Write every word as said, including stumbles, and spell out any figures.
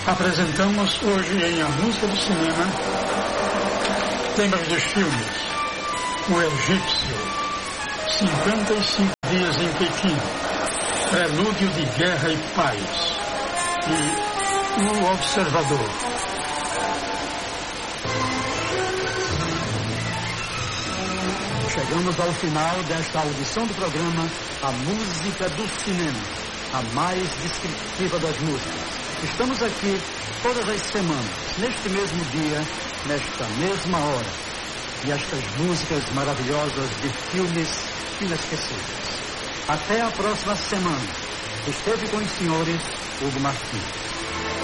Apresentamos hoje em A Música do Cinema temas dos filmes O Egípcio, cinquenta e cinco Dias em Pequim, Prelúdio de Guerra e Paz e O Observador. Chegamos ao final desta audição do programa A Música do Cinema, a mais descritiva das músicas. Estamos aqui todas as semanas, neste mesmo dia, nesta mesma hora. E estas músicas maravilhosas de filmes inesquecíveis. Até a próxima semana. Esteve com os senhores Hugo Martins.